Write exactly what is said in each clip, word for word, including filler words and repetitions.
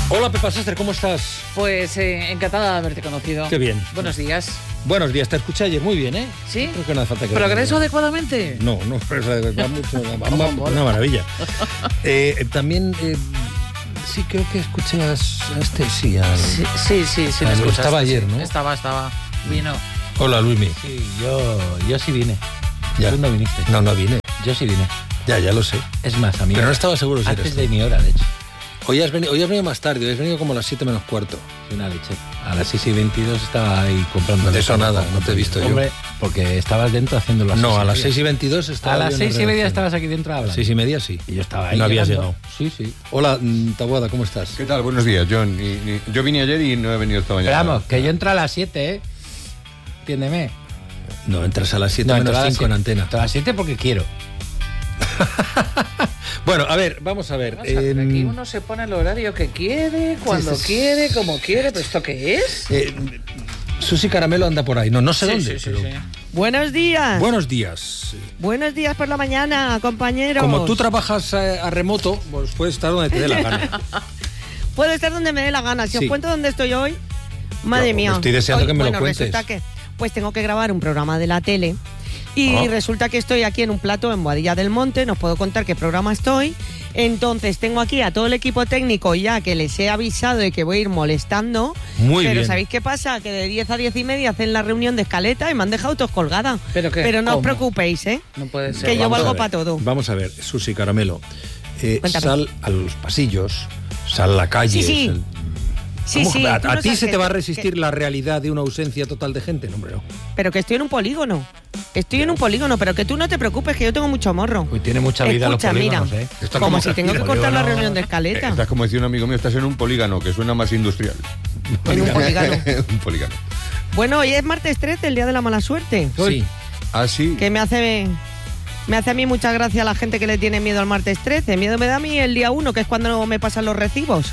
Hola Pepa Sastre, ¿cómo estás? Pues eh, encantada de haberte conocido. Qué bien. Buenos días. Buenos días, te escuché ayer muy bien, ¿eh? ¿Sí? Creo que no hace falta que... ¿Progreso adecuadamente? No, no, va mucho, va, va, una maravilla. Eh, también, eh, sí, creo que escuché a, a este, sí, a... Sí, sí, sí, sí a, me escuchaste, estaba ayer, sí. ¿no? Estaba, estaba, vino. Hola, Luismi. Sí, yo, yo sí vine. Ya. Tú no viniste. No, no vine. Yo sí vine. Ya, ya lo sé. Es más, amigo. Pero no estaba seguro si Antes eres de tú. mi hora, de hecho. Hoy has, venido, hoy has venido más tarde, hoy has venido como a las siete menos cuarto. Una leche. A las seis y veintidós estaba ahí comprando. De eso nada, no te he visto yo. Hombre, porque estabas dentro haciendo las No, seis y a las media. seis y veintidós estaba A las yo en seis la y media redacción. estabas aquí dentro hablando. Seis y media, sí. Y yo estaba Y ahí. no habías llegando. llegado. Sí, sí. Hola, mm, Taboada, ¿cómo estás? ¿Qué tal? Buenos días, John. Y- y- yo vine ayer y no he venido esta Pero mañana. vamos, que yo entro a las siete, ¿eh? Entiéndeme. No, entras a las siete No, menos entro a las cinco en siete. antena. Entro a las siete porque quiero. Bueno, a ver, vamos a ver. Vamos a ver, eh, aquí uno se pone el horario que quiere, cuando sí, sí. quiere, como quiere, pero ¿esto qué es? eh, Susi Caramelo anda por ahí, no, no sé Sí, dónde. sí, sí, pero... sí. Buenos días. Buenos días. Buenos días por la mañana, compañeros. Como tú trabajas eh, a remoto, pues puedes estar donde te dé la gana. Puedo estar donde me dé la gana. Si Sí. os cuento dónde estoy hoy, madre No, mía. estoy deseando Hoy, que me lo bueno, cuentes. Resulta que, pues tengo que grabar un programa de la tele. Y Ah. resulta que estoy aquí en un plato en Boadilla del Monte, no os puedo contar qué programa estoy. Entonces tengo aquí a todo el equipo técnico ya que les he avisado de que voy a ir molestando. Muy pero bien. ¿sabéis qué pasa? Que de diez a diez y media hacen la reunión de escaleta y me han dejado todos colgada. ¿Pero qué? Pero no os ¿Cómo? preocupéis, ¿eh? No puede ser. Que yo Vamos a valgo ver, para todo. Vamos a ver, Susi Caramelo, eh, Cuéntame. sal a los pasillos, sal a la calle. Sí, sí. sal- Sí, ¿Cómo? sí. ¿A, tú a no ti sabes se que- te va a que- resistir la realidad de una ausencia total de gente? No, hombre, no. Pero que estoy en un polígono. Estoy en un polígono, pero que tú no te preocupes, que yo tengo mucho morro. Pues tiene mucha vida Escucha, los mira, polígonos, ¿eh? Está como como- si tengo que polígono, cortar la no. reunión de Eh, escaleta. Estás como decía un amigo mío, estás en un polígono, que suena más industrial. En un polígono. un polígono. Bueno, hoy es martes trece, el día de la mala suerte. Sí. Ah, sí. Que me hace me hace a mí mucha gracia la gente que le tiene miedo al martes trece. Miedo me da a mí el día uno, que es cuando me pasan los recibos.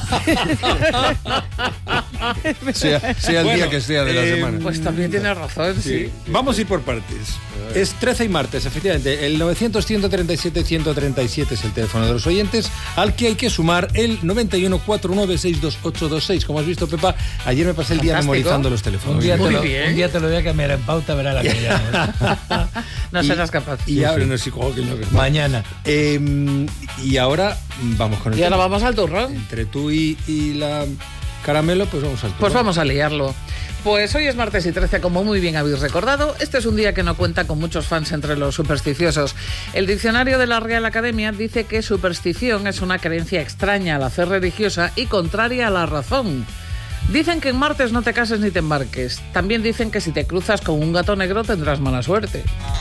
Sea, sea el Bueno, día que sea de la eh, semana. Pues también tienes razón, sí. Vamos a ir por partes. Es trece y martes, efectivamente. El novecientos, ciento treinta y siete, ciento treinta y siete es el teléfono de los oyentes, al que hay que sumar el noventa y uno, cuatrocientos nueve, sesenta y dos, ochocientos veintiséis. Como has visto, Pepa, ayer me pasé el día Fantástico. memorizando los Un teléfonos. día, te Muy lo, bien. un día te lo voy a cambiar en pauta, verá la que ya. No Y- serás capaz. Y ahora no sé cómo que no. Mañana. Eh, y ahora vamos con el Y ahora tema. vamos al turrón. Entre tú y, y la Caramelo, pues vamos al Pues turno. vamos a liarlo. Pues hoy es martes y trece, como muy bien habéis recordado. Este es un día que no cuenta con muchos fans entre los supersticiosos. El diccionario de la Real Academia dice que superstición es una creencia extraña a la fe religiosa y contraria a la razón. Dicen que en martes no te cases ni te embarques. También dicen que si te cruzas con un gato negro tendrás mala suerte.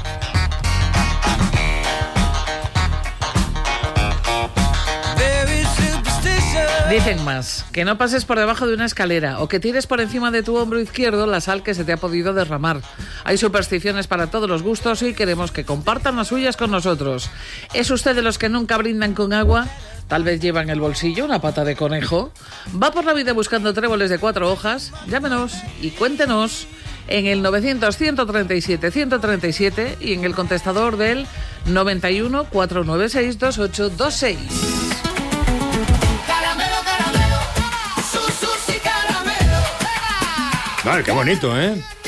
Dicen más, que no pases por debajo de una escalera o que tires por encima de tu hombro izquierdo la sal que se te ha podido derramar. Hay supersticiones para todos los gustos y queremos que compartan las suyas con nosotros. ¿Es usted de los que nunca brindan con agua? Tal vez lleva en el bolsillo una pata de conejo. ¿Va por la vida buscando tréboles de cuatro hojas? Llámenos y cuéntenos en el novecientos, ciento treinta y siete, ciento treinta y siete y en el contestador del noventa y uno, cuatrocientos noventa y seis, veintiocho veintiséis. Vale, qué bonito, ¿eh?